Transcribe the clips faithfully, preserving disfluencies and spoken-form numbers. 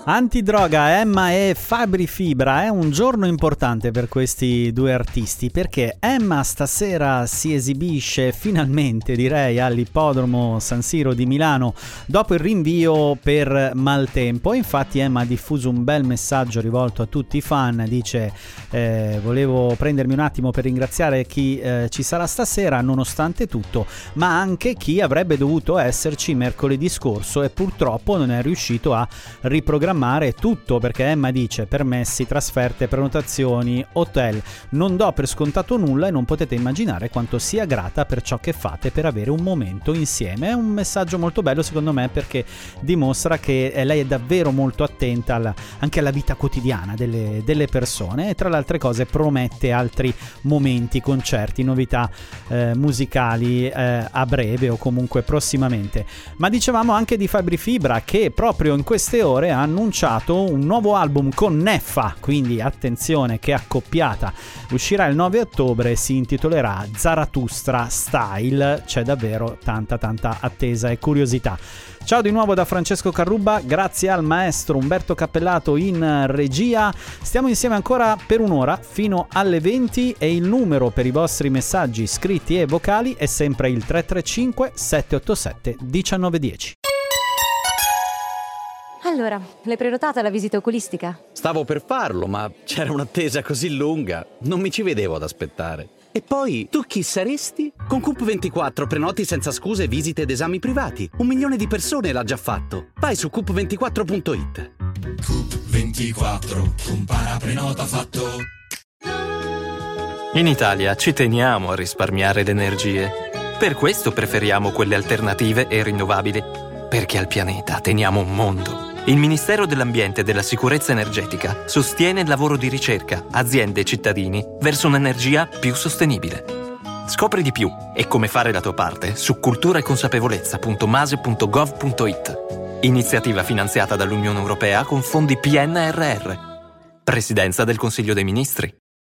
Antidroga, Emma e Fabri Fibra. È un giorno importante per questi due artisti, perché Emma stasera si esibisce finalmente, direi, all'Ippodromo San Siro di Milano dopo il rinvio per maltempo. Infatti Emma ha diffuso un bel messaggio rivolto a tutti i fan. Dice eh, volevo prendermi un attimo per ringraziare chi eh, ci sarà stasera nonostante tutto, ma anche chi avrebbe dovuto esserci mercoledì scorso e purtroppo non è riuscito a riprogrammare tutto, perché Emma dice: permessi, trasferte, prenotazioni, hotel, non do per scontato nulla e non potete immaginare quanto sia grata per ciò che fate per avere un momento insieme. È un messaggio molto bello secondo me, perché dimostra che lei è davvero molto attenta alla, anche alla vita quotidiana delle, delle persone, e tra le altre cose promette altri momenti, concerti, novità eh, musicali eh, a breve o comunque prossimamente. Ma dicevamo anche di Fabri Fibra, che proprio in queste ore ha annunciato un nuovo album con Neffa, quindi attenzione che accoppiata, uscirà il nove ottobre, si intitolerà Zarathustra Style. C'è davvero tanta tanta attesa e curiosità. Ciao di nuovo da Francesco Carrubba, grazie al maestro Umberto Cappellato in regia. Stiamo insieme ancora per un'ora fino alle venti e il numero per i vostri messaggi scritti e vocali è sempre il tre tre cinque sette otto sette uno nove uno zero. Allora, l'hai prenotata la visita oculistica? Stavo per farlo, ma c'era un'attesa così lunga, non mi ci vedevo ad aspettare. E poi, tu chi saresti? Con Coop ventiquattro prenoti senza scuse visite ed esami privati. Un milione di persone l'ha già fatto. Vai su coop ventiquattro punto it. Coop ventiquattro, compara, prenota, fatto. In Italia ci teniamo a risparmiare le energie. Per questo preferiamo quelle alternative e rinnovabili. Perché al pianeta teniamo un mondo. Il Ministero dell'Ambiente e della Sicurezza Energetica sostiene il lavoro di ricerca, aziende e cittadini verso un'energia più sostenibile. Scopri di più e come fare la tua parte su cultura e consapevolezza punto mase punto gov punto it. Iniziativa finanziata dall'Unione Europea con fondi P N R R. Presidenza del Consiglio dei Ministri.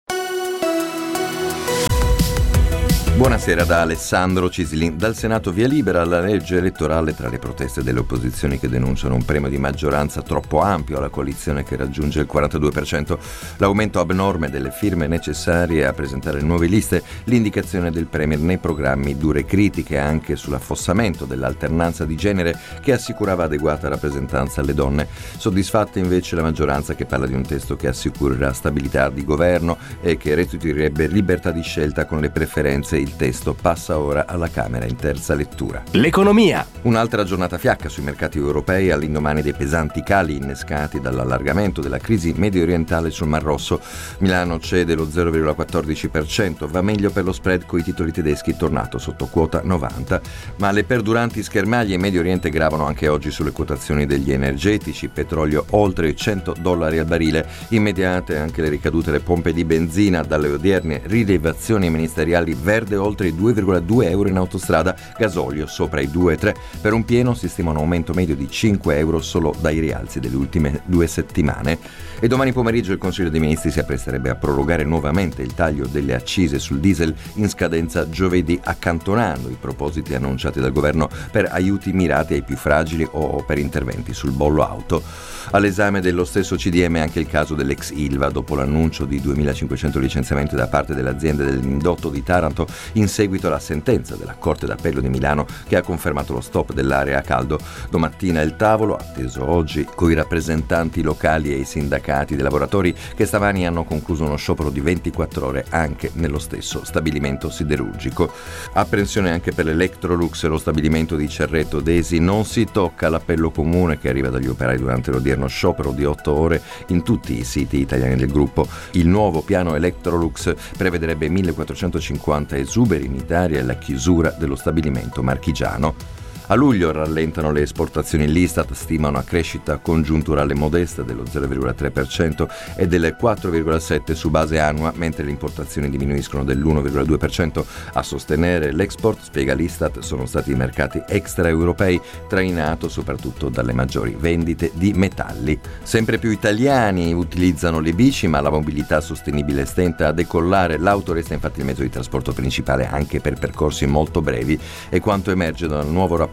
Buonasera da Alessandro Cislin. Dal Senato via libera alla legge elettorale. Tra le proteste delle opposizioni che denunciano un premio di maggioranza troppo ampio alla coalizione che raggiunge il quarantadue per cento, l'aumento abnorme delle firme necessarie a presentare nuove liste, l'indicazione del premier nei programmi, dure critiche anche sull'affossamento dell'alternanza di genere che assicurava adeguata rappresentanza alle donne. Soddisfatta invece la maggioranza, che parla di un testo che assicurerà stabilità di governo e che restituirebbe libertà di scelta con le preferenze. Il testo passa ora alla Camera in terza lettura. L'economia. Un'altra giornata fiacca sui mercati europei all'indomani dei pesanti cali innescati dall'allargamento della crisi medio orientale sul Mar Rosso. Milano cede lo zero virgola quattordici per cento, va meglio per lo spread coi titoli tedeschi, tornato sotto quota novanta, ma le perduranti schermaglie in Medio Oriente gravano anche oggi sulle quotazioni degli energetici, petrolio oltre i cento dollari al barile, immediate anche le ricadute delle pompe di benzina dalle odierne rilevazioni ministeriali. Verde oltre i due virgola due euro in autostrada, gasolio sopra i due virgola tre. Per un pieno si stima un aumento medio di cinque euro solo dai rialzi delle ultime due settimane. E domani pomeriggio il Consiglio dei Ministri si appresterebbe a prorogare nuovamente il taglio delle accise sul diesel in scadenza giovedì, accantonando i propositi annunciati dal governo per aiuti mirati ai più fragili o per interventi sul bollo auto. All'esame dello stesso C D M anche il caso dell'ex Ilva, dopo l'annuncio di duemilacinquecento licenziamenti da parte delle aziende dell'indotto di Taranto in seguito alla sentenza della Corte d'Appello di Milano che ha confermato lo stop dell'area a caldo. Domattina il tavolo, atteso oggi, coi rappresentanti locali e i sindacati dei lavoratori che stamani hanno concluso uno sciopero di ventiquattro ore anche nello stesso stabilimento siderurgico. Apprensione anche per l'Electrolux, lo stabilimento di Cerreto Desi. Non si tocca l'appello comune che arriva dagli operai durante l'odierno sciopero di otto ore in tutti i siti italiani del gruppo. Il nuovo piano Electrolux prevederebbe millequattrocentocinquanta esuberi in Italia e la chiusura dello stabilimento marchigiano. A luglio rallentano le esportazioni. L'Istat stima una crescita congiunturale modesta dello zero virgola tre per cento e del quattro virgola sette per cento su base annua, mentre le importazioni diminuiscono dell'uno virgola due per cento. A sostenere l'export, spiega l'Istat, sono stati i mercati extraeuropei, trainato soprattutto dalle maggiori vendite di metalli. Sempre più italiani utilizzano le bici, ma la mobilità sostenibile stenta a decollare. L'auto resta infatti il mezzo di trasporto principale anche per percorsi molto brevi, e quanto emerge dal nuovo rapporto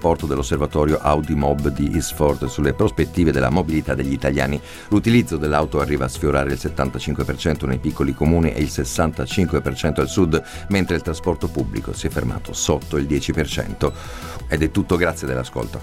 rapporto dell'osservatorio Audimob di Eastford sulle prospettive della mobilità degli italiani. L'utilizzo dell'auto arriva a sfiorare il settantacinque per cento nei piccoli comuni e il sessantacinque per cento al sud, mentre il trasporto pubblico si è fermato sotto il dieci per cento. Ed è tutto, grazie dell'ascolto.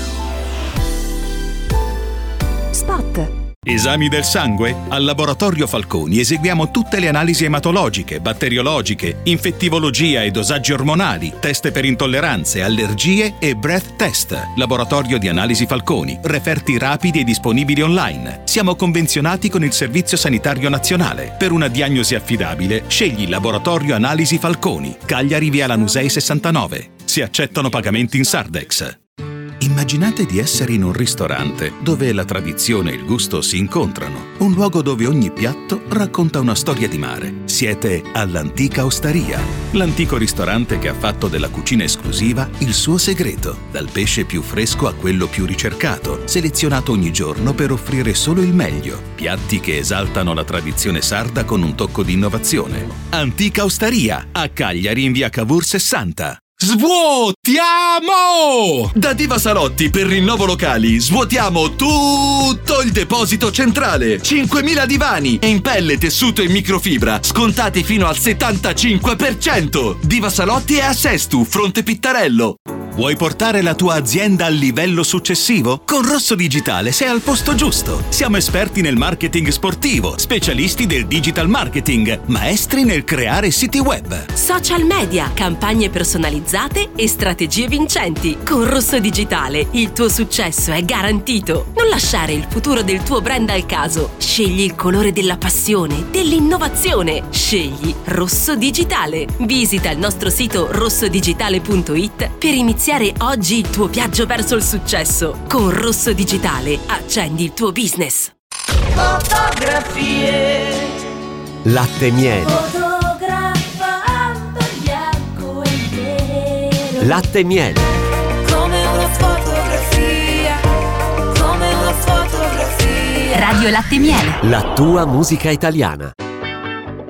Spot. Esami del sangue? Al Laboratorio Falconi eseguiamo tutte le analisi ematologiche, batteriologiche, infettivologia e dosaggi ormonali, test per intolleranze, allergie e breath test. Laboratorio di Analisi Falconi, referti rapidi e disponibili online. Siamo convenzionati con il Servizio Sanitario Nazionale. Per una diagnosi affidabile, scegli Laboratorio Analisi Falconi, Cagliari via Lanusei sessantanove. Si accettano pagamenti in Sardex. Immaginate di essere in un ristorante dove la tradizione e il gusto si incontrano. Un luogo dove ogni piatto racconta una storia di mare. Siete all'Antica Osteria, l'antico ristorante che ha fatto della cucina esclusiva il suo segreto. Dal pesce più fresco a quello più ricercato, selezionato ogni giorno per offrire solo il meglio. Piatti che esaltano la tradizione sarda con un tocco di innovazione. Antica Osteria, a Cagliari in via Cavour sessanta. Svuotiamo! Da Diva Salotti per Rinnovo Locali svuotiamo tutto il deposito centrale. cinquemila divani in pelle, tessuto e microfibra scontati fino al settantacinque per cento. Diva Salotti è a Sestu, Fronte Pittarello. Vuoi portare la tua azienda al livello successivo? Con Rosso Digitale sei al posto giusto. Siamo esperti nel marketing sportivo, specialisti del digital marketing, maestri nel creare siti web, social media, campagne personalizzate e strategie vincenti. Con Rosso Digitale il tuo successo è garantito. Non lasciare il futuro del tuo brand al caso. Scegli il colore della passione, dell'innovazione. Scegli Rosso Digitale. Visita il nostro sito rosso digitale punto it per iniziare oggi il tuo viaggio verso il successo. Con Rosso Digitale accendi il tuo business. Fotografie. Latte miele. Fotografando bianco e nero. Latte miele. Come una fotografia. Come una fotografia. Radio Latte Miele. La tua musica italiana.